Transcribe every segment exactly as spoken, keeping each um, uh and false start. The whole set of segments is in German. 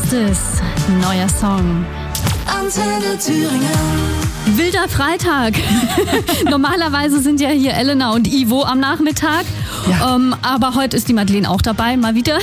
erstes neuer Song. Antenne Thüringen. Wilder Freitag. Normalerweise sind ja hier Elena und Ivo am Nachmittag. Ja. Ähm, aber heute ist die Madeleine auch dabei, mal wieder.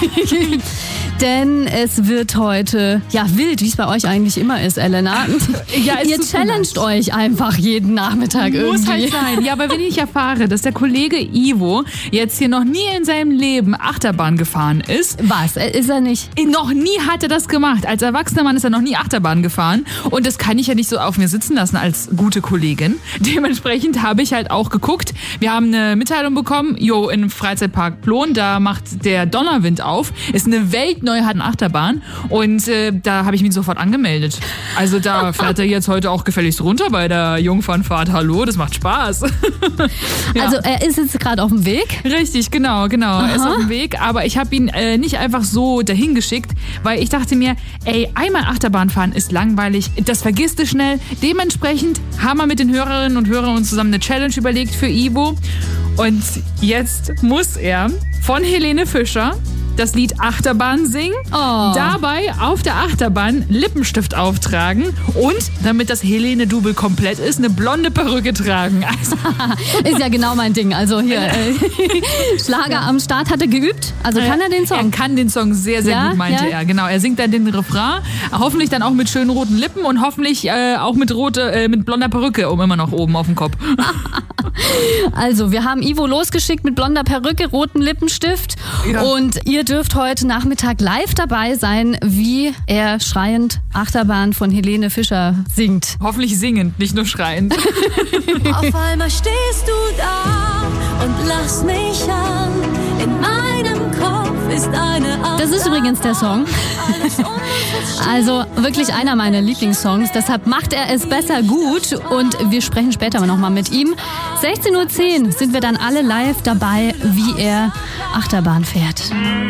Denn es wird heute, ja, wild, wie es bei euch eigentlich immer ist, Elena. Ja, Ihr challenged euch einfach jeden Nachmittag irgendwie. Muss halt sein. Ja, aber wenn ich erfahre, dass der Kollege Ivo jetzt hier noch nie in seinem Leben Achterbahn gefahren ist. Was? Ist er nicht? Noch nie hat er das gemacht. Als erwachsener Mann ist er noch nie Achterbahn gefahren. Und das kann ich ja nicht so auf mir sitzen lassen als gute Kollegin. Dementsprechend habe ich halt auch geguckt. Wir haben eine Mitteilung bekommen, jo, im Freizeitpark Plon, da macht der Donnerwind auf. Ist eine weltneue Achterbahn. Und äh, da habe ich mich sofort angemeldet. Also da fährt er jetzt heute auch gefälligst runter bei der Jungfernfahrt. Hallo, das macht Spaß. Ja. Also er ist jetzt gerade auf dem Weg? Richtig, genau, genau. Aha. Er ist auf dem Weg, aber ich habe ihn äh, nicht einfach so dahin geschickt, weil ich dachte mir, ey, einmal Achterbahn fahren ist langweilig, das vergisst du schnell. Dementsprechend haben wir mit den Hörerinnen und Hörern uns zusammen eine Challenge überlegt für Ivo. Und jetzt muss er von Helene Fischer das Lied Achterbahn singen, oh. dabei auf der Achterbahn Lippenstift auftragen und, damit das Helene-Double komplett ist, eine blonde Perücke tragen. Also ist ja genau mein Ding. Also hier, äh, Schlager ja. am Start, hat er geübt? Also kann er den Song? Er kann den Song sehr, sehr ja? gut, meinte ja? er. Genau, er singt dann den Refrain, hoffentlich dann auch mit schönen roten Lippen und hoffentlich äh, auch mit, rote, äh, mit blonder Perücke um immer noch oben auf dem Kopf. Also, wir haben Ivo losgeschickt mit blonder Perücke, rotem Lippenstift ja. und ihr dürft heute Nachmittag live dabei sein, wie er schreiend Achterbahn von Helene Fischer singt. Hoffentlich singend, nicht nur schreiend. Auf einmal stehst du da und lachst mich an. In meinem Kopf ist eine Art. Das ist übrigens der Song. Also wirklich einer meiner Lieblingssongs. Deshalb macht er es besser gut und wir sprechen später nochmal mit ihm. sechzehn Uhr zehn sind wir dann alle live dabei, wie er Achterbahn fährt.